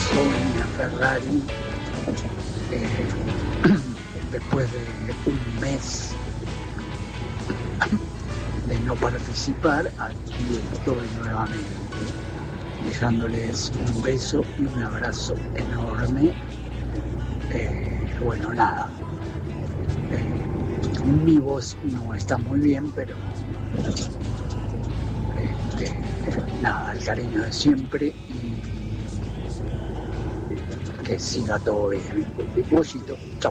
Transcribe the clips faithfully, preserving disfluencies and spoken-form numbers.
Sonia Ferrari, eh, después de un mes de no participar, aquí estoy nuevamente, dejándoles un beso y un abrazo enorme. Eh, bueno, nada, eh, mi voz no está muy bien, pero este, nada, el cariño de siempre y que siga todo bien. Besito, chao.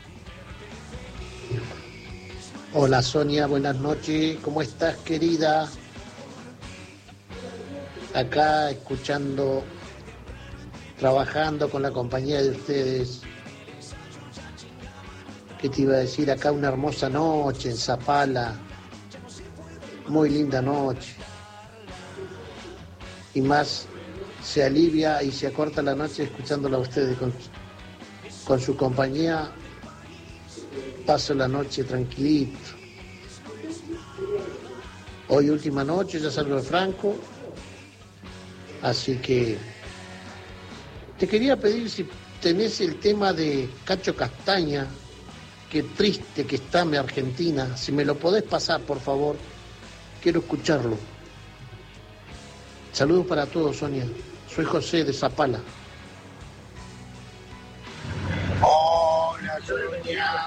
Hola Sonia, buenas noches, ¿cómo estás querida? Acá escuchando, trabajando con la compañía de ustedes. ¿Qué te iba a decir? Acá una hermosa noche en Zapala, muy linda noche. Y más se alivia y se acorta la noche escuchándola a ustedes con, con su compañía. Paso la noche tranquilito. Hoy última noche, ya salgo de Franco. Así que te quería pedir si tenés el tema de Cacho Castaña. Qué triste que está mi Argentina. Si me lo podés pasar, por favor. Quiero escucharlo. Saludos para todos, Sonia. Soy José de Zapala. Hola, Sonia.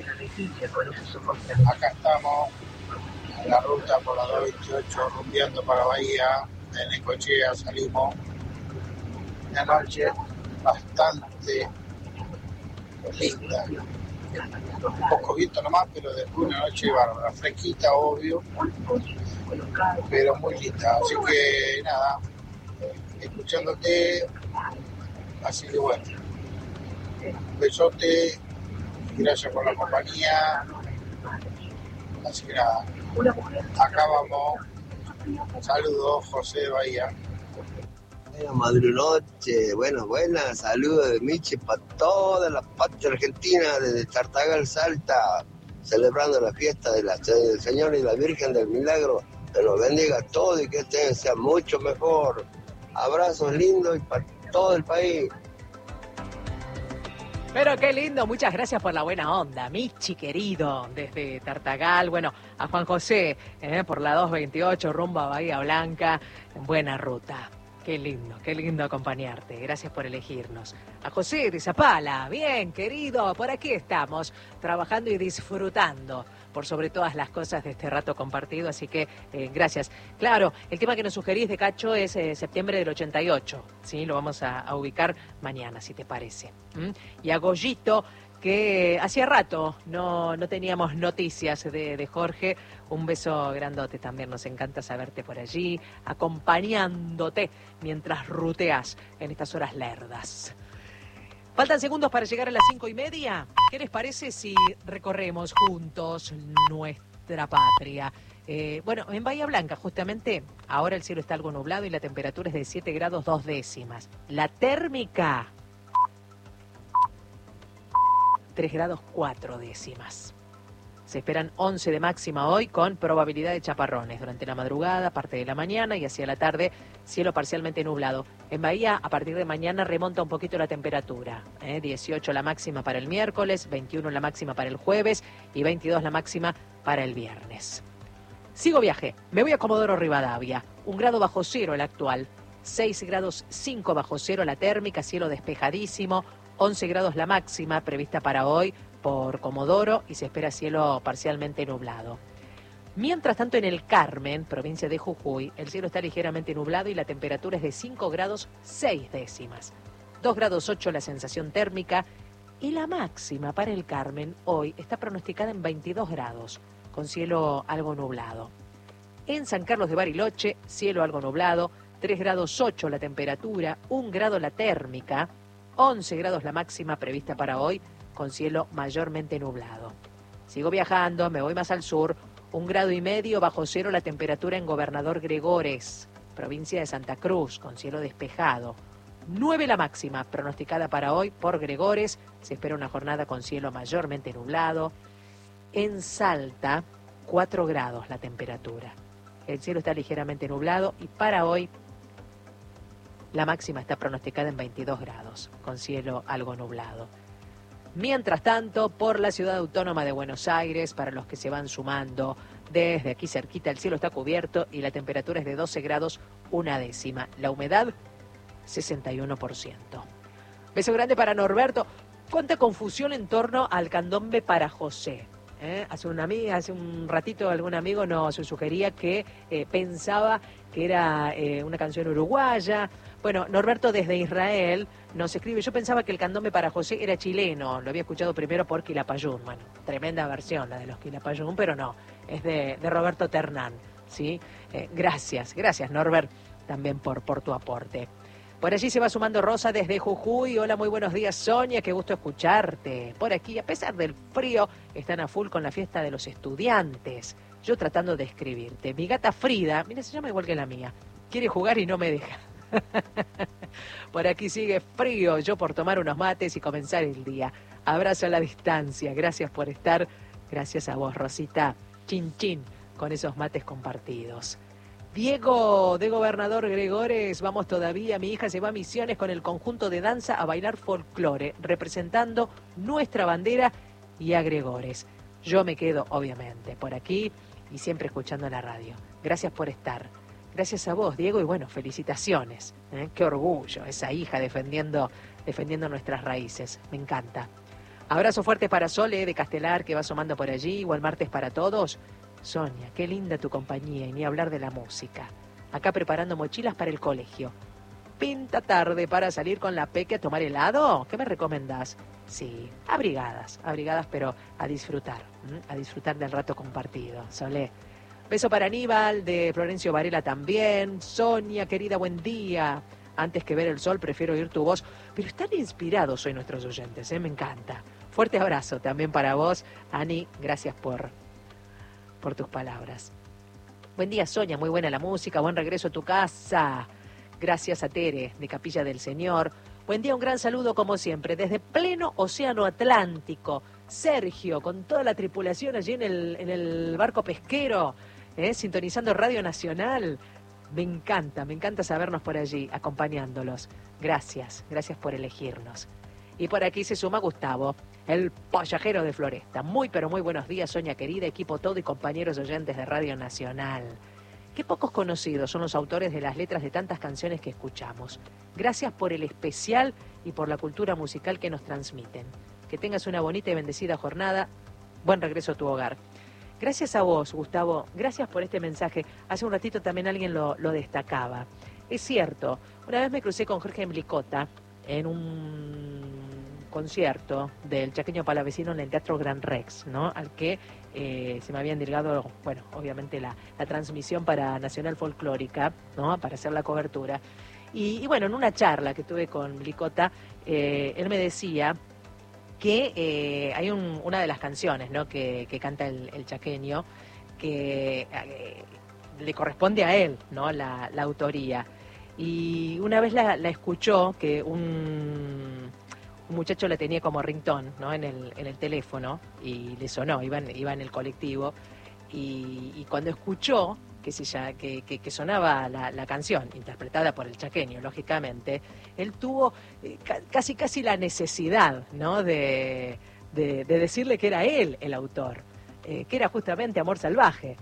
Acá estamos en la ruta por la dos veintiocho, rumbeando para Bahía. En Necochea salimos. Una noche bastante linda. Un poco viento nomás, pero después una noche bárbara. Fresquita, obvio. Pero muy linda. Así que nada, escuchándote. Así que bueno. Un besote. Gracias por la compañía. Así que nada, acá vamos. Saludos, José de Bahía. Buenas madrunoche, bueno, buenas, saludos de Michi para toda la parte argentina, desde Tartagal, Salta, celebrando la fiesta de la, del Señor y la Virgen del Milagro. Que nos bendiga a todos y que este sea mucho mejor. Abrazos lindos y para todo el país. Pero qué lindo, muchas gracias por la buena onda, Michi querido, desde Tartagal, bueno, a Juan José, eh, por la dos veintiocho, rumbo a Bahía Blanca, buena ruta. Qué lindo, qué lindo acompañarte, gracias por elegirnos. A José de Zapala, bien querido, por aquí estamos, trabajando y disfrutando por sobre todas las cosas de este rato compartido, así que eh, gracias. Claro, el tema que nos sugerís de Cacho es eh, septiembre del ochenta y ocho, ¿sí? Lo vamos a, a ubicar mañana, si te parece. ¿Mm? Y a Goyito, que hacía rato no, no teníamos noticias de, de Jorge, un beso grandote también, nos encanta saberte por allí, acompañándote mientras ruteas en estas horas lerdas. Faltan segundos para llegar a las cinco y media. ¿Qué les parece si recorremos juntos nuestra patria? Eh, bueno, en Bahía Blanca, justamente, ahora el cielo está algo nublado y la temperatura es de siete grados dos décimas. La térmica, tres grados cuatro décimas. Se esperan once de máxima hoy con probabilidad de chaparrones durante la madrugada, parte de la mañana y hacia la tarde, cielo parcialmente nublado. En Bahía, a partir de mañana remonta un poquito la temperatura. ¿eh? dieciocho la máxima para el miércoles, veintiuno la máxima para el jueves y veintidós la máxima para el viernes. Sigo viaje, me voy a Comodoro Rivadavia, un grado bajo cero el actual, seis grados cinco bajo cero la térmica, cielo despejadísimo, once grados la máxima prevista para hoy por Comodoro y se espera cielo parcialmente nublado. Mientras tanto, en el Carmen, provincia de Jujuy, el cielo está ligeramente nublado y la temperatura es de cinco grados seis décimas. dos grados ocho la sensación térmica y la máxima para el Carmen hoy está pronosticada en veintidós grados, con cielo algo nublado. En San Carlos de Bariloche, cielo algo nublado, tres grados ocho la temperatura, un grado la térmica, once grados la máxima prevista para hoy, con cielo mayormente nublado. Sigo viajando, me voy más al sur, un grado y medio bajo cero la temperatura en Gobernador Gregores, provincia de Santa Cruz, con cielo despejado. nueve la máxima pronosticada para hoy por Gregores, se espera una jornada con cielo mayormente nublado. En Salta, cuatro grados la temperatura. El cielo está ligeramente nublado y para hoy La máxima está pronosticada en veintidós grados, con cielo algo nublado. Mientras tanto, por la ciudad autónoma de Buenos Aires, para los que se van sumando, desde aquí cerquita el cielo está cubierto y la temperatura es de doce grados, una décima. La humedad, sesenta y uno por ciento. Beso grande para Norberto. ¿Cuánta confusión en torno al candombe para José? ¿Eh? Hace, una amiga, hace un ratito algún amigo nos sugería que eh, pensaba que era eh, una canción uruguaya. Bueno, Norberto desde Israel nos escribe, yo pensaba que el candombe para José era chileno, lo había escuchado primero por Quilapayún. Bueno, tremenda versión la de los Quilapayún, pero no, es de, de Roberto Ternán, ¿sí? Eh, gracias, gracias Norbert también por, por tu aporte. Por allí se va sumando Rosa desde Jujuy. Hola, muy buenos días, Sonia, qué gusto escucharte. Por aquí, a pesar del frío, están a full con la fiesta de los estudiantes. Yo tratando de escribirte. Mi gata Frida, mira, se llama igual que la mía, quiere jugar y no me deja. Por aquí sigue frío, yo por tomar unos mates y comenzar el día. Abrazo a la distancia, gracias por estar. Gracias a vos, Rosita. Chin, chin, con esos mates compartidos. Diego, de Gobernador Gregores, vamos todavía, mi hija se va a Misiones con el conjunto de danza a bailar folclore, representando nuestra bandera y a Gregores. Yo me quedo, obviamente, por aquí y siempre escuchando la radio. Gracias por estar. Gracias a vos, Diego, y bueno, felicitaciones. ¿eh? Qué orgullo, esa hija defendiendo, defendiendo nuestras raíces. Me encanta. Abrazo fuerte para Sole de Castelar, que va asomando por allí, igual martes para todos. Sonia, qué linda tu compañía y ni hablar de la música. Acá preparando mochilas para el colegio. Pinta tarde para salir con la Peque a tomar helado. ¿Qué me recomendás? Sí, abrigadas, abrigadas, pero a disfrutar, ¿m? a disfrutar del rato compartido. Solé. Beso para Aníbal, de Florencio Varela también. Sonia, querida, buen día. Antes que ver el sol, prefiero oír tu voz. Pero están inspirados hoy nuestros oyentes, ¿eh? Me encanta. Fuerte abrazo también para vos, Ani. Gracias por... por tus palabras. Buen día, Sonia, muy buena la música, buen regreso a tu casa. Gracias a Tere, de Capilla del Señor. Buen día, un gran saludo como siempre, desde pleno Océano Atlántico. Sergio, con toda la tripulación allí en el, en el barco pesquero, ¿eh? sintonizando Radio Nacional. Me encanta, me encanta sabernos por allí, acompañándolos. Gracias, gracias por elegirnos. Y por aquí se suma Gustavo, el payajero de Floresta. Muy, pero muy buenos días, Sonia querida, equipo todo y compañeros oyentes de Radio Nacional. Qué pocos conocidos son los autores de las letras de tantas canciones que escuchamos. Gracias por el especial y por la cultura musical que nos transmiten. Que tengas una bonita y bendecida jornada. Buen regreso a tu hogar. Gracias a vos, Gustavo. Gracias por este mensaje. Hace un ratito también alguien lo, lo destacaba. Es cierto, una vez me crucé con Jorge Mlicota en un concierto del Chaqueño Palavecino en el Teatro Gran Rex, ¿no? Al que eh, se me había endilgado, bueno, obviamente la, la transmisión para Nacional Folclórica, ¿no? Para hacer la cobertura. Y, y bueno, en una charla que tuve con Mlicota, eh, él me decía que eh, hay un, una de las canciones, ¿no? que, que canta el, el chaqueño, que eh, le corresponde a él, ¿no? La, la autoría. Y una vez la, la escuchó, que un, un muchacho la tenía como ringtone, ¿no? en, el, en el teléfono, y le sonó, iba en, iba en el colectivo, y, y cuando escuchó que, se ya, que, que, que sonaba la, la canción, interpretada por el chaqueño, lógicamente, él tuvo eh, ca, casi casi la necesidad, ¿no? de, de, de decirle que era él el autor, eh, que era justamente Amor Salvaje.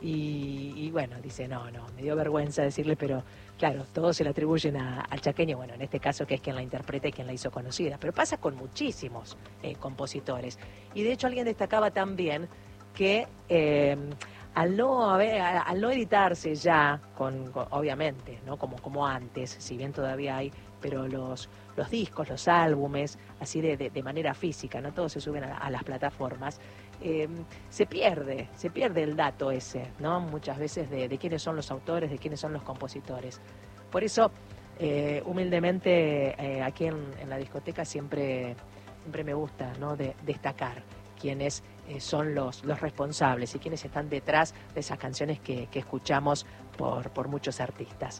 Y, y bueno, dice, no, no, me dio vergüenza decirle, pero claro, todos se le atribuyen a, al chaqueño, bueno, en este caso que es quien la interpreta y quien la hizo conocida, pero pasa con muchísimos eh, compositores. Y de hecho alguien destacaba también que eh, al no haber, al no editarse ya, con, con obviamente, ¿no? como, como antes, si bien todavía hay, pero los, los discos, los álbumes, así de, de, de manera física, no todos se suben a, a las plataformas. Eh, se pierde, se pierde el dato ese, ¿no? Muchas veces de, de quiénes son los autores, de quiénes son los compositores. Por eso, eh, humildemente, eh, aquí en, en la discoteca siempre, siempre me gusta, ¿no? de, destacar quiénes eh, son los, los responsables y quiénes están detrás de esas canciones que, que escuchamos por, por muchos artistas.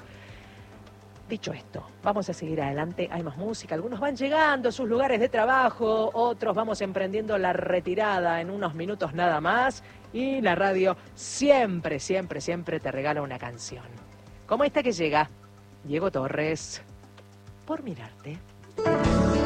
Dicho esto, vamos a seguir adelante, hay más música, algunos van llegando a sus lugares de trabajo, otros vamos emprendiendo la retirada en unos minutos nada más, y la radio siempre, siempre, siempre te regala una canción. Como esta que llega, Diego Torres. por mirarte.